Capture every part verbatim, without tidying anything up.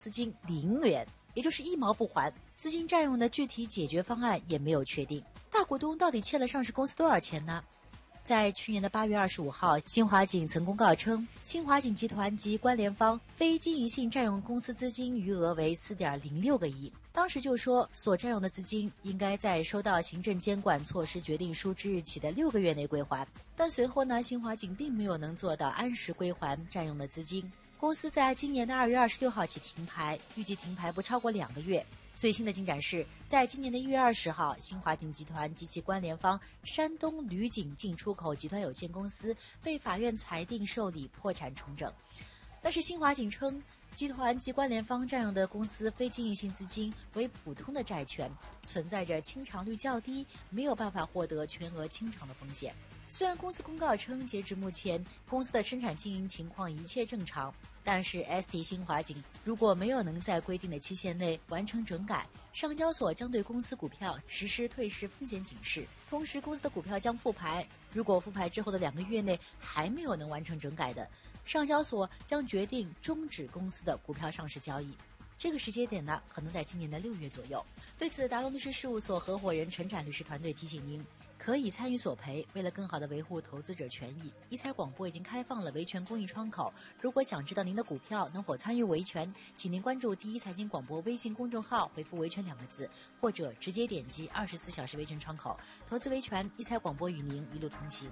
资金零元，也就是一毛不还。资金占用的具体解决方案也没有确定。大股东到底欠了上市公司多少钱呢？在去年的八月二十五号，新华锦曾公告称，新华锦集团及关联方非经营性占用公司资金余额为四点零六个亿。当时就说，所占用的资金应该在收到行政监管措施决定书之日起的六个月内归还。但随后呢，新华锦并没有能做到按时归还占用的资金。公司在今年的二月二十六号起停牌，预计停牌不超过两个月。最新的进展是，在今年的一月二十号，新华锦集团及其关联方山东旅景进出口集团有限公司被法院裁定受理破产重整。但是新华锦称，集团及关联方占用的公司非经营性资金为普通的债权，存在着清偿率较低，没有办法获得全额清偿的风险。虽然公司公告称，截至目前公司的生产经营情况一切正常，但是 S T 新华锦如果没有能在规定的期限内完成整改，上交所将对公司股票实施退市风险警示，同时公司的股票将复牌。如果复牌之后的两个月内还没有能完成整改的，上交所将决定终止公司的股票上市交易。这个时间点呢，可能在今年的六月左右。对此，达龙律师事务所合伙人陈展律师团队提醒您，可以参与索赔。为了更好地维护投资者权益，一财广播已经开放了维权公益窗口。如果想知道您的股票能否参与维权，请您关注第一财经广播微信公众号，回复维权两个字，或者直接点击二十四小时维权窗口。投资维权，一财广播与您一路同行。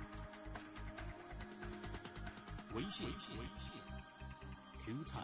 微信，微信 Q 财，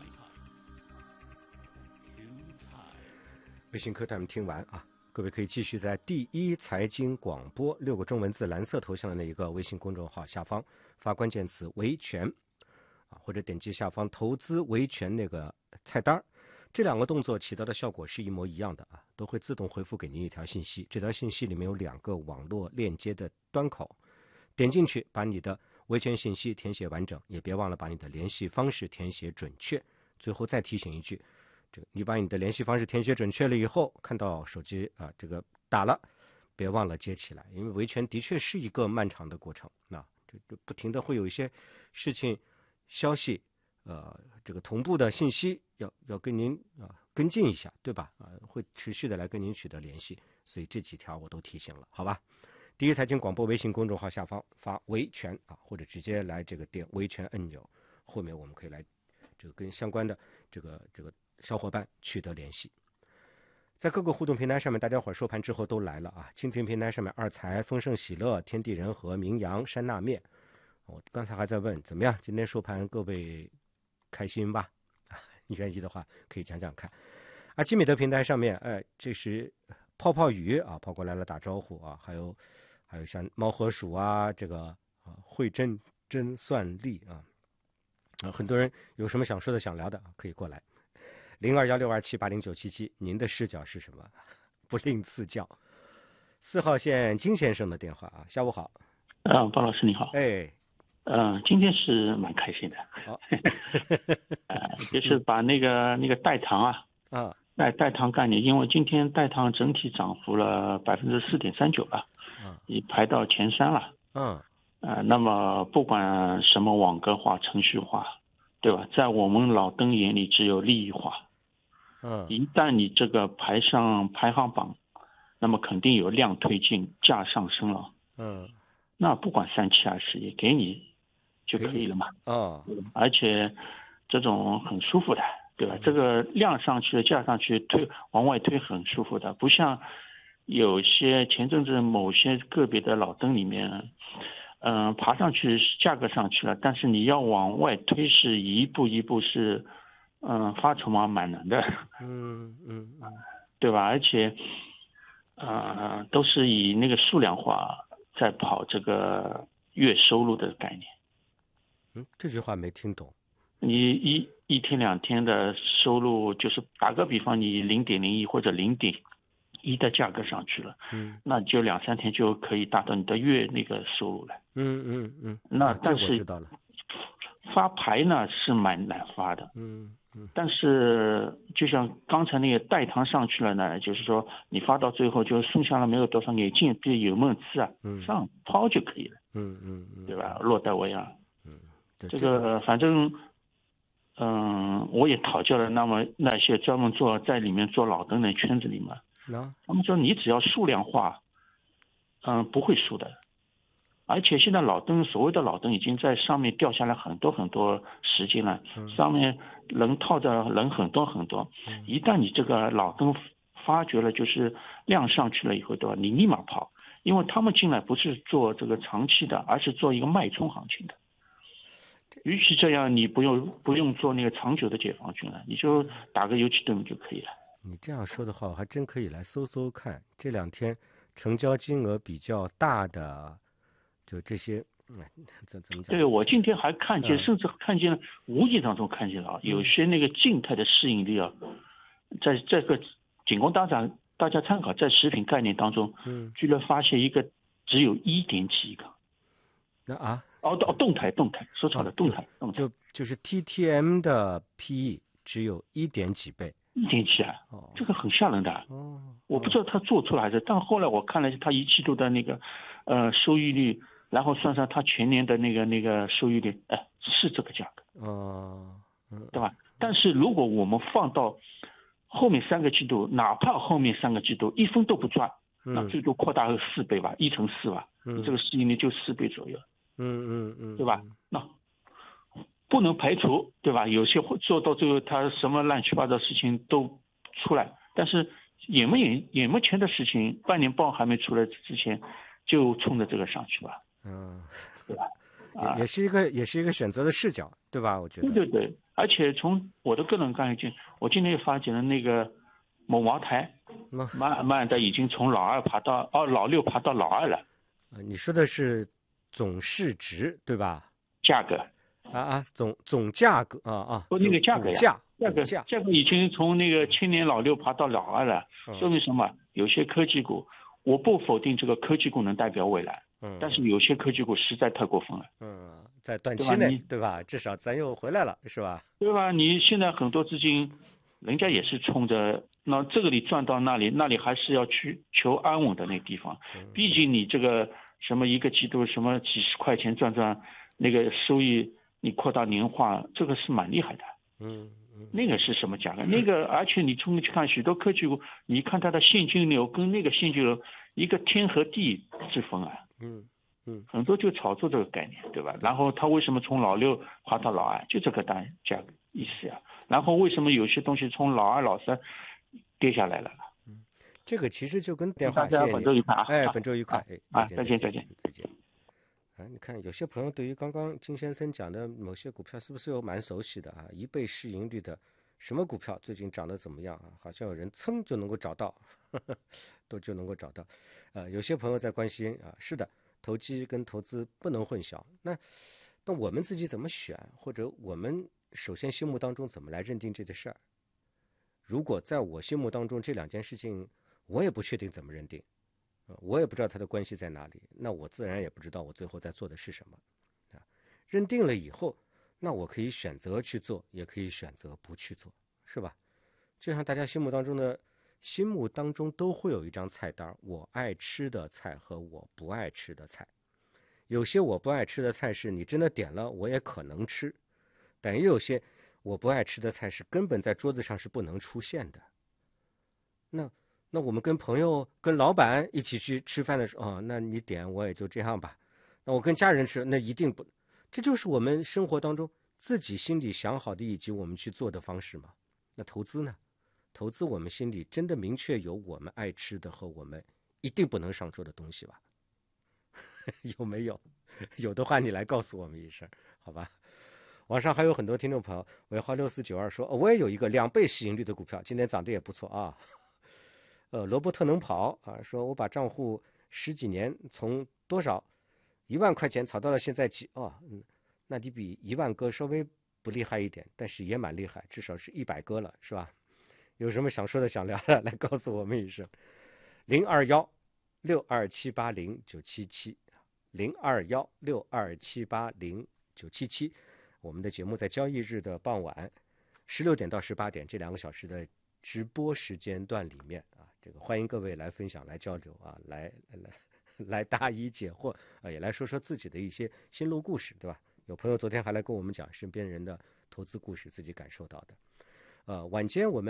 微信课time听完啊，各位可以继续在第一财经广播六个中文字蓝色头像的那一个微信公众号下方发关键词维权啊，或者点击下方投资维权那个菜单，这两个动作起到的效果是一模一样的啊，都会自动回复给您一条信息。这条信息里面有两个网络链接的端口，点进去把你的维权信息填写完整，也别忘了把你的联系方式填写准确。最后再提醒一句，这个你把你的联系方式填写准确了以后，看到手机啊这个打了，别忘了接起来，因为维权的确是一个漫长的过程，那这这不停的会有一些事情消息，呃，这个同步的信息要要跟您啊跟进一下，对吧？啊，会持续的来跟您取得联系，所以这几条我都提醒了，好吧？第一财经广播微信公众号下方发维权啊，或者直接来这个点维权按钮，后面我们可以来这个跟相关的这个这个小伙伴取得联系。在各个互动平台上面，大家伙收盘之后都来了啊！蜻蜓平台上面二财、丰盛喜乐、天地人和、名扬、山纳面，我刚才还在问怎么样，今天收盘各位开心吧？啊，你愿意的话可以讲讲看。啊，基米德平台上面，哎，这是泡泡鱼啊，跑过来了打招呼啊，还有还有像猫和鼠啊，这个啊会真真算力啊，啊，很多人有什么想说的、想聊的，可以过来。零二幺六二七八零九七七，您的视角是什么？不吝赐教。四号线金先生的电话啊，下午好。 嗯，包老师你好。 哎， 嗯，今天是蛮开心的。 好， 呃，就是把那个那个代糖啊， 啊， 代代糖概念，因为今天代糖整体涨幅了百分之四点三九了， 嗯， 已排到前三了。 嗯， 呃，那么不管什么网格化、程序化，对吧？在我们老登眼里，只有利益化。 嗯， 一旦你这个排上排行榜，那么肯定有量推进，价上升了。 嗯， 那不管三七二十一，给你就可以了嘛。 哦， 而且这种很舒服的，对吧？这个量上去了，价上去推往外推很舒服的，不像有些前阵子某些个别的老灯里面，嗯、呃，爬上去价格上去了，但是你要往外推是一步一步是。嗯，发筹码蛮难的， 嗯嗯嗯， 对吧？而且，呃，都是以那个数量化在跑这个月收入的概念。 嗯，这句话没听懂。 你一一天两天的收入，就是打个比方，你零点零一或者零点一的价格上去了， 嗯， 那就两三天就可以达到你的月那个收入了。 嗯嗯嗯， 那但是这我知道了。 发牌呢是蛮难发的。 嗯。嗯， 但是就像刚才那个代糖上去了呢，就是说你发到最后就剩下了没有多少眼镜，别有梦字啊， 嗯， 上抛就可以了， 嗯嗯嗯， 对吧？落袋为安。 嗯， 这个反正嗯，我也讨教了那么那些专门做在里面做老灯的圈子里面， 那他们说你只要数量化，嗯，不会输的。而且现在老灯，所谓的老灯已经在上面掉下来很多很多时间了， 嗯上面人套着人很多很多。 嗯一旦你这个老灯发觉了，就是量上去了以后，对吧？你立马跑，因为他们进来不是做这个长期的，而是做一个脉冲行情的。与其这样，你不用不用做那个长久的解放军了，你就打个游击队就可以了。 你这样说的话，我还真可以来搜搜看，这两天成交金额比较大的，就这些，嗯，怎怎么讲？ 对，我今天还看见， 嗯甚至看见了，无意当中看见了啊，有些那个静态的适应力啊，在这个仅供大家大家参考，在食品概念当中， 嗯， 居然发现一个只有一点几个， 那啊， 哦哦，动态动态，说错了， 哦动态动态， 就就是 T T M 的 P E 只有一点几倍。 一点几啊， 哦这个很吓人的。 哦， 我不知道他做出来的，但后来我看了他一季度的那个，呃，收益率，然后算上他全年的那个那个收益率，哎，是这个价格， 哦，嗯， 对吧？但是如果我们放到后面三个季度，哪怕后面三个季度一分都不赚，那嗯最多扩大个四倍吧，一乘四吧， 嗯你这个市盈率就四倍左右， 嗯嗯嗯， 对吧？那不能排除，对吧？有些会做到最后，他什么乱七八糟事情都出来，但是眼目眼眼目前的事情，半年报还没出来之前，就冲着这个上去吧， 嗯， 对吧？啊也，也是一个也是一个选择的视角，对吧？我觉得， 对对对，而且从我的个人感觉，我今天也发现了那个某茅台， 嗯慢慢的已经从老二爬到哦老六爬到老二了， 啊你说的是总市值对吧？ 价格。 啊啊，总总价格啊啊， 不那个总价格呀股价价格股价， 价格已经从那个千年老六爬到老二了， 嗯说明什么？有些科技股，我不否定这个科技股能代表未来， 嗯， 但是有些科技股实在太过分了， 嗯，在短期内对吧你对吧？至少咱又回来了，是吧？ 对吧？你现在很多资金，人家也是冲着那这个里赚到那里，那里还是要去求安稳的那个地方， 嗯毕竟你这个什么一个季度什么几十块钱赚赚，那个收益你扩大年化，这个是蛮厉害的。 嗯嗯那个是什么价格？那个，而且你从去看许多科技股，你看它的现金流跟那个现金流一个天和地之分啊， 嗯嗯很多就炒作这个概念，对吧？然后它为什么从老六爬到老二，就这个单价格意思呀？然后为什么有些东西从老二老三跌下来了？ 这个其实就跟电话大家线本周愉快啊！ 哎， 啊本周愉快， 啊哎， 啊再见再见再见。啊，你看有些朋友对于刚刚金先生讲的某些股票是不是有蛮熟悉的啊？一倍市盈率的什么股票最近涨得怎么样啊？好像有人噌就能够找到，呵呵都就能够找到。呃，有些朋友在关心啊，是的，投机跟投资不能混淆。那那我们自己怎么选，或者我们首先心目当中怎么来认定这个事儿？如果在我心目当中这两件事情，我也不确定怎么认定。我也不知道它的关系在哪里，那我自然也不知道我最后在做的是什么啊。认定了以后，那我可以选择去做，也可以选择不去做，是吧？就像大家心目当中的心目当中都会有一张菜单，我爱吃的菜和我不爱吃的菜。有些我不爱吃的菜是你真的点了我也可能吃，但也有些我不爱吃的菜是根本在桌子上是不能出现的。那那我们跟朋友、跟老板一起去吃饭的时候，哦，那你点我也就这样吧。那我跟家人吃，那一定不，这就是我们生活当中自己心里想好的以及我们去做的方式嘛。那投资呢？投资我们心里真的明确有我们爱吃的和我们一定不能上桌的东西吧？有没有？有的话你来告诉我们一声，好吧？网上还有很多听众朋友，尾号六四九二说，哦，我也有一个两倍市盈率的股票，今天涨得也不错啊。呃，罗伯特能跑啊，说我把账户十几年从多少一万块钱炒到了现在几哦，嗯，那你比一万哥稍微不厉害一点，但是也蛮厉害，至少是一百哥了，是吧？有什么想说的、想聊的，来告诉我们一声。零二幺六二七八零九七七，零二幺六二七八零九七七，我们的节目在交易日的傍晚十六点到十八点这两个小时的直播时间段里面啊，这个欢迎各位来分享、来交流啊，来来来答疑解惑啊，也来说说自己的一些心路故事，对吧？有朋友昨天还来跟我们讲身边人的投资故事自己感受到的。呃，晚间我们